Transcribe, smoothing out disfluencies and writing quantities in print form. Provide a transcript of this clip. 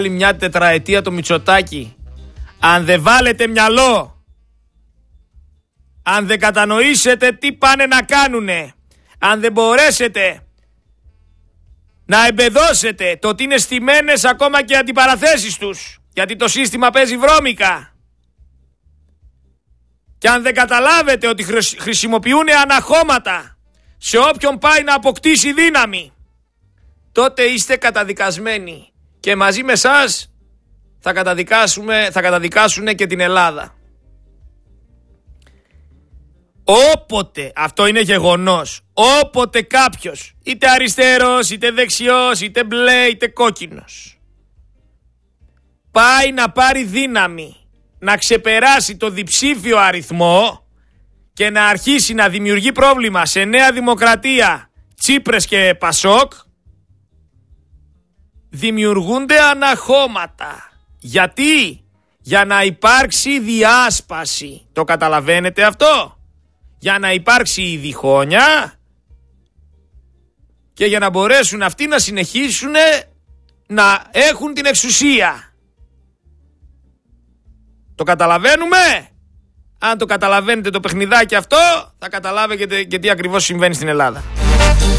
μια τετραετία το Μητσοτάκη, αν δεν βάλετε μυαλό, αν δεν κατανοήσετε τι πάνε να κάνουνε, αν δεν μπορέσετε να εμπεδώσετε το ότι είναι στημένες ακόμα και αντιπαραθέσεις τους, γιατί το σύστημα παίζει βρώμικα, και αν δεν καταλάβετε ότι χρησιμοποιούν αναχώματα σε όποιον πάει να αποκτήσει δύναμη, τότε είστε καταδικασμένοι. Και μαζί με εσάς θα καταδικάσουν και την Ελλάδα. Όποτε, αυτό είναι γεγονός, όποτε κάποιος, είτε αριστερός, είτε δεξιός, είτε μπλε, είτε κόκκινος, πάει να πάρει δύναμη, να ξεπεράσει το διψήφιο αριθμό και να αρχίσει να δημιουργεί πρόβλημα σε Νέα Δημοκρατία, Τσίπρες και Πασόκ, δημιουργούνται αναχώματα. Γιατί? Για να υπάρξει διάσπαση. Το καταλαβαίνετε αυτό? Για να υπάρξει η διχόνια και για να μπορέσουν αυτοί να συνεχίσουν να έχουν την εξουσία. Το καταλαβαίνουμε? Αν το καταλαβαίνετε το παιχνιδάκι αυτό, θα καταλάβετε και τι ακριβώς συμβαίνει στην Ελλάδα.